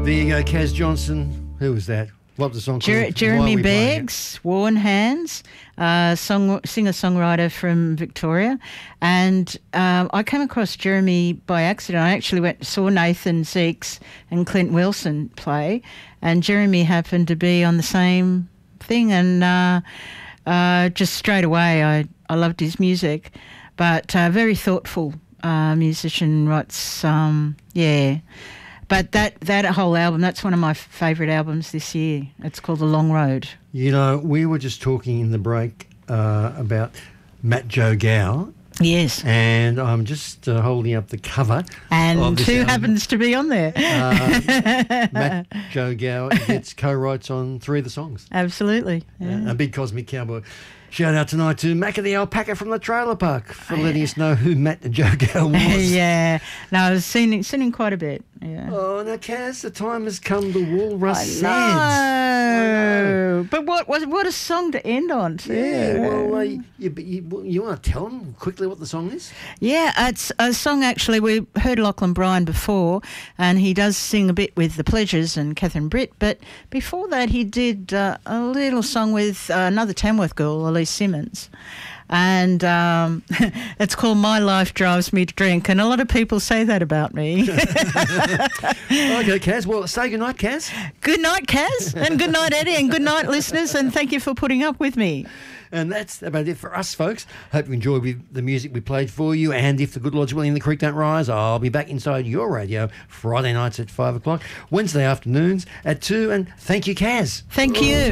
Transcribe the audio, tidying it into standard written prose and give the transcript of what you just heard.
There you go, Kaz Johnson. Who was that? What was the song called? Jeremy Beggs, Worn Hands, singer-songwriter from Victoria. And I came across Jeremy by accident. I actually saw Nathan Zeeks and Clint Wilson play, and Jeremy happened to be on the same thing, and just straight away I loved his music. But very thoughtful musician, writes, But that whole album, that's one of my favourite albums this year. It's called The Long Road. You know, we were just talking in the break about Matt Joe Gow. Yes. And I'm just holding up the cover. And who happens to be on there? Matt Joe Gow gets co-writes on 3 of the songs. Absolutely. Yeah. A big Cosmic Cowboy. Shout out tonight to Macca the Alpaca from the Trailer Park for letting us know who Matt Joe Gow was. Yeah. No, I've seen him quite a bit. Yeah. Oh, now, Kaz, the time has come. The Walrus says. No. But what a song to end on, too. Yeah, well, you want to tell them quickly what the song is? Yeah, it's a song, actually, we heard Lachlan Bryan before, and he does sing a bit with The Pleasures and Catherine Britt, but before that he did a little song with another Tamworth girl, Elise Simmons, and it's called My Life Drives Me to Drink, and a lot of people say that about me. Okay, Kaz. Well, say goodnight, Kaz. Good night, Kaz, and good night, Eddie, and good night, listeners, and thank you for putting up with me. And that's about it for us, folks. Hope you enjoyed the music we played for you. And if the good Lord's willing, the creek don't rise, I'll be back inside your radio Friday nights at 5 o'clock, Wednesday afternoons at 2. And thank you, Kaz. Thank you.